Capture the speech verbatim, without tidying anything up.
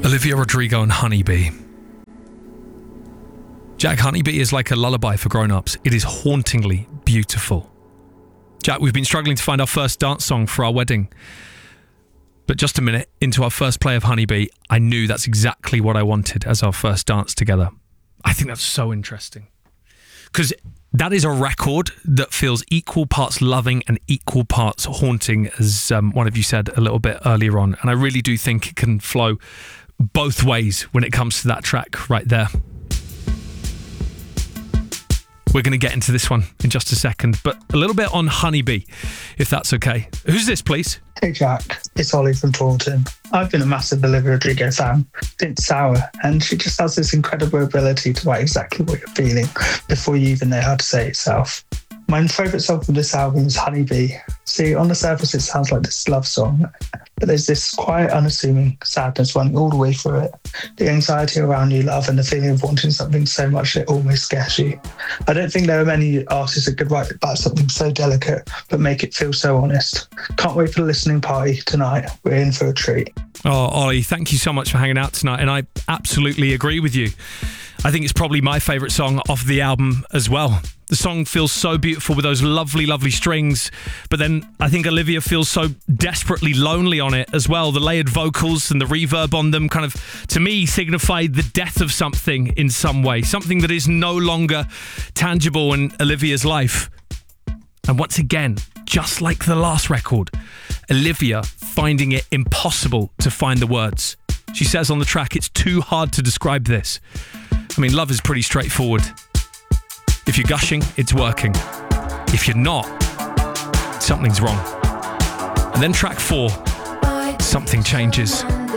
Olivia Rodrigo and Honeybee. Jack, Honeybee is like a lullaby for grown-ups. It is hauntingly beautiful. Jack, we've been struggling to find our first dance song for our wedding. But just a minute into our first play of Honeybee, I knew that's exactly what I wanted as our first dance together. I think that's so interesting. Because that is a record that feels equal parts loving and equal parts haunting, as um, one of you said a little bit earlier on. And I really do think it can flow both ways when it comes to that track right there. We're going to get into this one in just a second, but a little bit on Honeybee, if that's okay. Who's this, please? Hey Jack, it's Ollie from Taunton. I've been a massive Olivia Rodrigo fan since Sour, and she just has this incredible ability to write exactly what you're feeling before you even know how to say it yourself. My favourite song from this album is Honeybee. See, on the surface it sounds like this love song, but there's this quiet, unassuming sadness running all the way through it. The anxiety around new love and the feeling of wanting something so much it almost scares you. I don't think there are many artists that could write about something so delicate but make it feel so honest. Can't wait for the listening party tonight. We're in for a treat. Oh, Ollie, thank you so much for hanging out tonight, and I absolutely agree with you. I think it's probably my favourite song off the album as well. The song feels so beautiful with those lovely, lovely strings, but then I think Olivia feels so desperately lonely on it as well. The layered vocals and the reverb on them kind of, to me, signify the death of something in some way, something that is no longer tangible in Olivia's life. And once again, just like the last record, Olivia finding it impossible to find the words. She says on the track, it's too hard to describe this. I mean, love is pretty straightforward. If you're gushing, it's working. If you're not, something's wrong. And then track four, Something Changes.